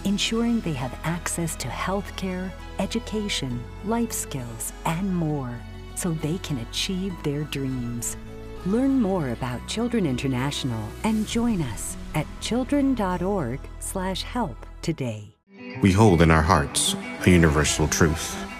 ensuring they have access to healthcare, education, life skills, and more, so they can achieve their dreams. Learn more about Children International and join us at children.org/help today. We hold in our hearts a universal truth.